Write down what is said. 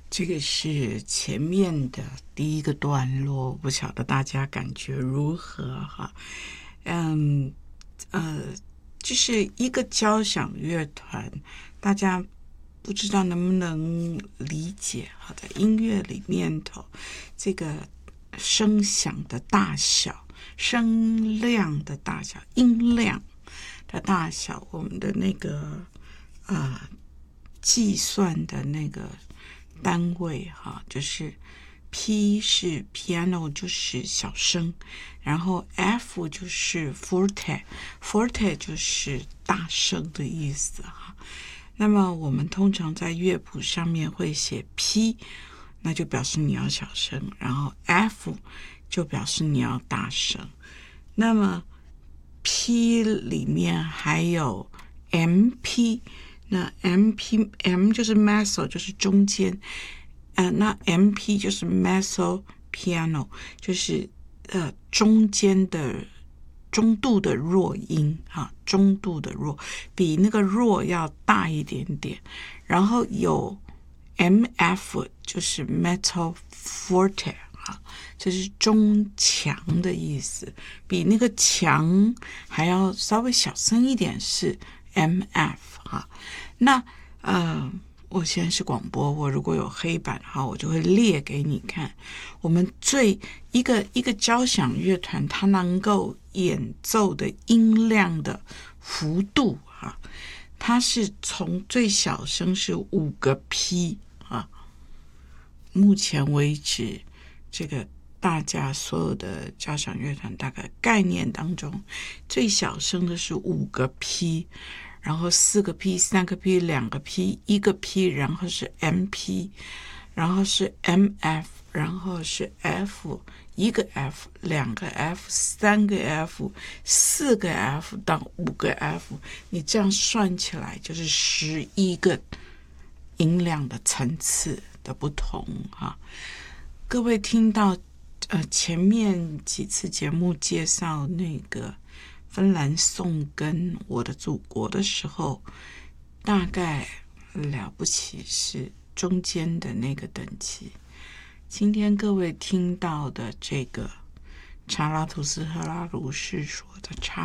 这个是前面的第一个段落，不晓得大家感觉如何哈？就是一个交响乐团，大家不知道能不能理解？好的，音乐里面头这个声响的大小、声量的大小、音量的大小，我们的那个计算的那个单位哈，就是 P 是 piano 就是小声，然后 F 就是 forte 就是大声的意思哈。那么我们通常在乐谱上面会写 P， 那就表示你要小声，然后 F 就表示你要大声。那么 P 里面还有 MP， 那 M 就是 mezzo 就是中间，那 MP 就是 mezzo piano 就是中间的中度的弱音啊，中度的弱比那个弱要大一点点，然后有 MF 就是 mezzo forte 啊，这是中强的意思，比那个强还要稍微小声一点是 MF 哈。那我现在是广播，我如果有黑板哈，我就会列给你看。我们一个交响乐团，它能够演奏的音量的幅度哈，它是从最小声是5个 P 啊。目前为止，这个大家所有的交响乐团大概概念当中，最小声的是5个 P。然后4个 P、3个 P、2个 P、1个 P， 然后是 MP， 然后是 MF， 然后是 F， 1个 F、2个 F、3个 F、4个 F 到5个 F， 你这样算起来就是11个音量的层次的不同哈。各位听到前面几次节目介绍那个芬兰颂跟我的祖国的时候，大概了不起是中间的那个等级。今天各位听到的这个查拉图斯特拉如是说的差